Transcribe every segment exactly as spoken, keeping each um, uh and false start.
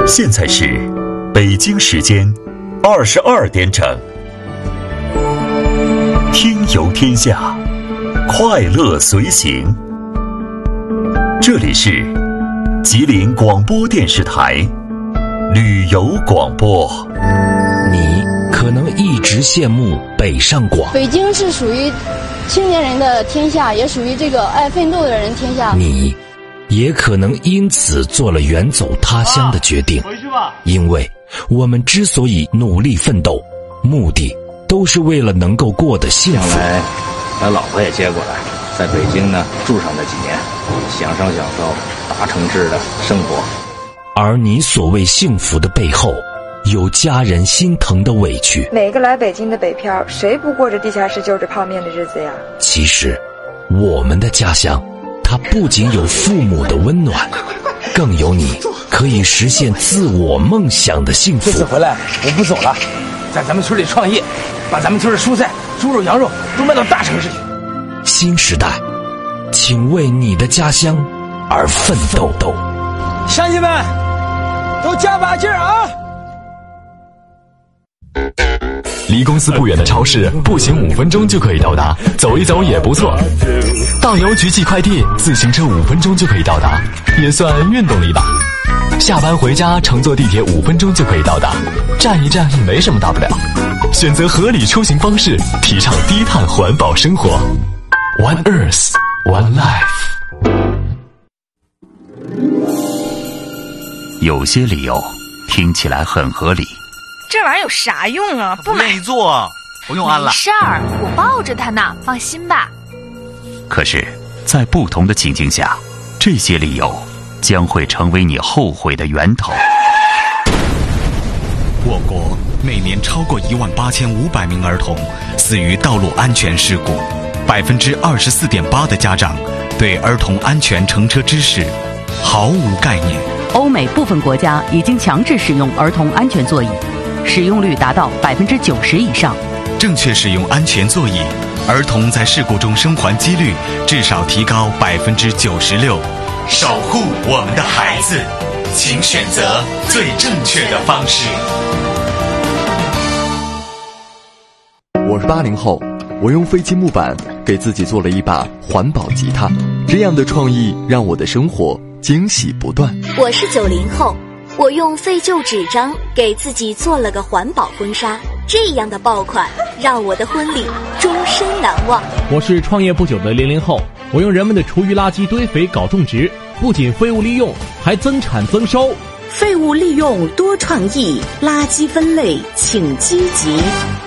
现在是北京时间二十二点整。听游天下，快乐随行。这里是吉林广播电视台旅游广播。 你可能一直羡慕北上广， 北京是属于青年人的天下，也属于这个爱奋斗的人天下。 你也可能因此做了远走他乡的决定，因为我们之所以努力奋斗，目的都是为了能够过得幸福。 将来把老婆也接过来，在北京呢住上那几年，享受享受大城市的生活。 而你所谓幸福的背后，有家人心疼的委屈。 每个来北京的北漂，谁不过着地下室就着泡面的日子呀？ 其实我们的家乡，它不仅有父母的温暖，更有你可以实现自我梦想的幸福。 这次回来我不走了，在咱们村里创业，把咱们村的蔬菜、猪肉、羊肉都卖到大城市去。 新时代，请为你的家乡而奋斗。 乡亲们，都加把劲儿啊！ 离公司不远的超市，步行五分钟就可以到达，走一走也不错。到邮局寄快递，自行车五分钟就可以到达，也算运动力大。下班回家乘坐地铁五分钟就可以到达，站一站没什么大不了。选择合理出行方式，提倡低碳环保生活。One Earth, One Life。 有些理由听起来很合理。 这玩意儿有啥用啊？不买。 愿意做，不用安了。 没事儿，我抱着它呢，放心吧。 可是，在不同的情境下，这些理由将会成为你后悔的源头。 我国每年超过一万八千五百名儿童死于道路安全事故，百分之二十四点八的家长对儿童安全乘车知识毫无概念。 欧美部分国家已经强制使用儿童安全座椅，使用率达到百分之九十以上。 正确使用安全座椅，儿童在事故中生还几率至少提高百分之九十六。守护我们的孩子，请选择最正确的方式。 我是八零后，我用废弃木板给自己做了一把环保吉他，这样的创意让我的生活惊喜不断。 我是九零后，我用废旧纸张给自己做了个环保婚纱，这样的爆款让我的婚礼终身难忘。 我是创业不久的零零后，我用人们的厨余垃圾堆肥搞种植，不仅废物利用，还增产增收。 废物利用多创意，垃圾分类请积极。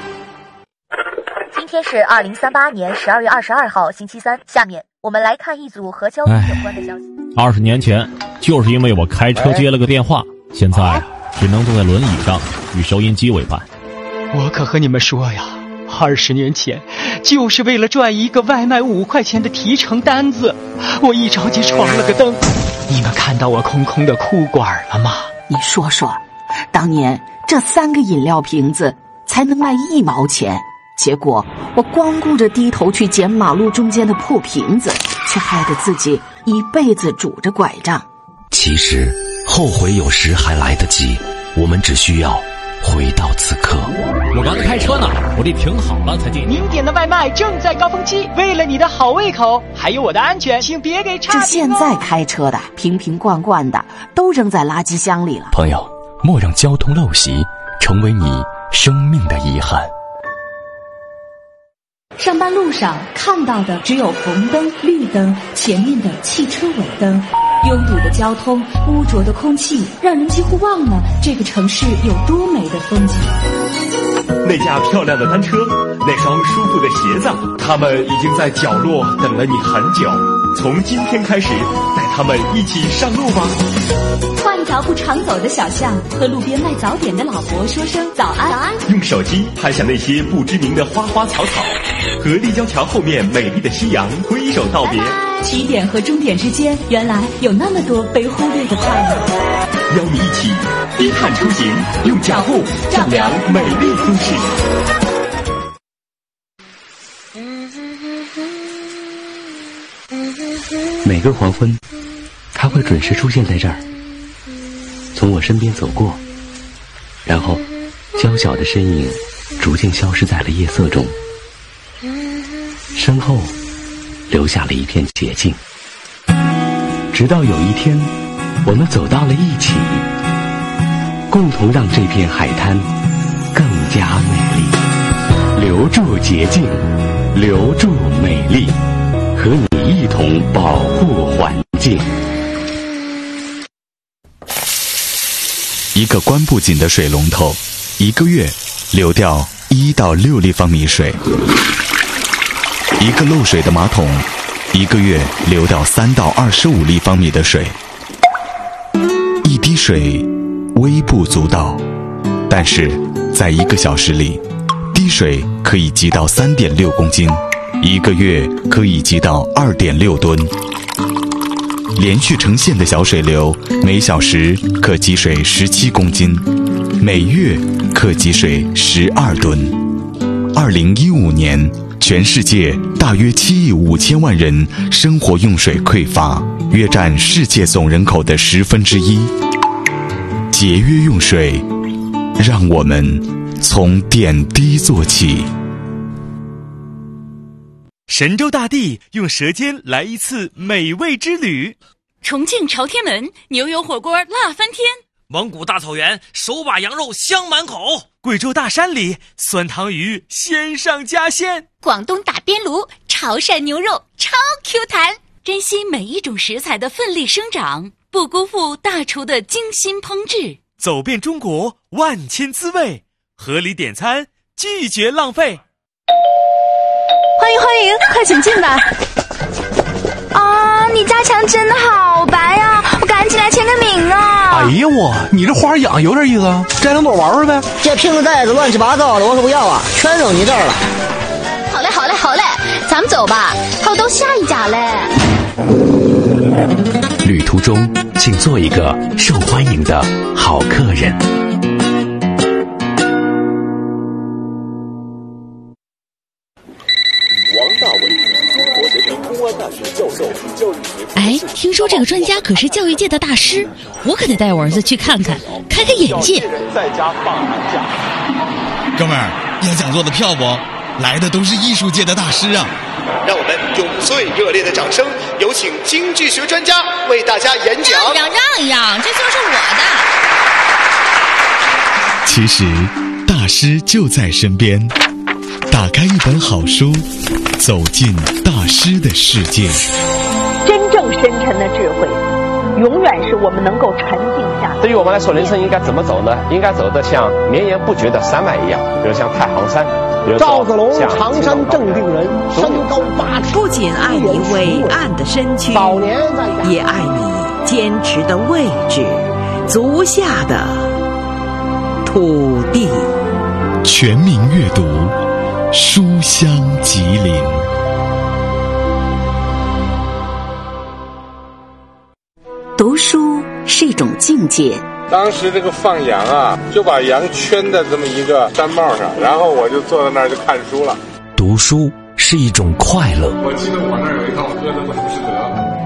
今天是二零三八年十二月二十二号星期三，下面我们来看一组和交通有关的消息。 二十年前，就是因为我开车接了个电话，现在只能坐在轮椅上与收音机为伴。 我可和你们说呀，二十年前就是为了赚一个外卖五块钱的提成单子，我一着急闯了个灯。你们看到我空空的裤管了吗？ 你说说，当年这三个饮料瓶子才能卖一毛钱，结果我光顾着低头去捡马路中间的破瓶子，却害得自己一辈子拄着拐杖。 其实后悔有时还来得及，我们只需要回到此刻。 我刚才开车呢，我得停好了才进。 您点的外卖正在高峰期，为了你的好胃口，还有我的安全，请别给差评哦。 这现在开车的瓶瓶罐罐的都扔在垃圾箱里了。 朋友，莫让交通陋习成为你生命的遗憾。 上班路上看到的只有红灯、绿灯，前面的汽车尾灯。拥堵的交通，污浊的空气，让人几乎忘了这个城市有多美的风景。 那架漂亮的单车，那双舒服的鞋子，他们已经在角落等了你很久。从今天开始，带他们一起上路吧。 换一条不常走的小巷，和路边卖早点的老伯说声早安。早安。 用手机拍下那些不知名的花花草草，和立交桥后面美丽的夕阳挥手道别。 起点和终点之间，原来有那么多被忽略的快乐。 邀你一起低碳出行，用脚步丈量美丽都市。 每个黄昏，它会准时出现在这儿。 从我身边走过，然后娇小的身影逐渐消失在了夜色中，身后留下了一片洁净。直到有一天，我们走到了一起，共同让这片海滩更加美丽。留住洁净，留住美丽，和你一同保护环境。 一个关不紧的水龙头，一个月流掉一到六立方米水；一个漏水的马桶，一个月流掉三到二十五立方米的水。一滴水微不足道，但是在一个小时里，滴水可以积到三点六公斤，一个月可以积到二点六吨。连续成线的小水流，每小时可积水十七公斤，每月可积水十二吨。二零一五年，全世界大约七亿五千万人生活用水匮乏，约占世界总人口的十分之一。节约用水，让我们从点滴做起。 神州大地用舌尖来一次美味之旅。 重庆朝天门牛油火锅辣翻天。 蒙古大草原手把羊肉香满口。 贵州大山里酸汤鱼鲜上加鲜。 广东打边炉潮汕牛肉超 Q 弹。珍惜每一种食材的奋力生长，不辜负大厨的精心烹制。 走遍中国万千滋味，合理点餐，拒绝浪费。 欢迎欢迎，快请进吧。 啊，你家墙真的好白呀，我赶紧来签个名啊！ 哎呀我，你这花养有点意思啊，摘两朵玩玩呗。 这瓶子袋子乱七八糟的，我可不要啊，全扔你这儿了。 好嘞好嘞好嘞，咱们走吧，还有到下一家嘞。 旅途中，请做一个受欢迎的好客人。 哎，听说这个专家可是教育界的大师，我可得带我儿子去看看，开开眼界。 在家放寒假， 哥们儿，要讲座的票不？来的都是艺术界的大师啊！ 让我们用最热烈的掌声，有请经济学专家为大家演讲。 让一让，让一让，这就是我的。 其实，大师就在身边。打开一本好书，走进大师的世界。 真正深沉的智慧，永远是我们能够沉静下。 对于我们来说，人生应该怎么走呢？应该走得像绵延不绝的山脉一样，比如像太行山。 赵子龙，常山正定人，身高八尺。 不仅爱你伟岸的身躯，也爱你坚持的位置，足下的土地。 全民阅读，书香吉林。 读书是一种境界。 当时这个放羊啊，就把羊圈在这么一个山帽上，然后我就坐在那儿就看书了。 读书是一种快乐。 我记得我那儿有一套喝的不舒适得。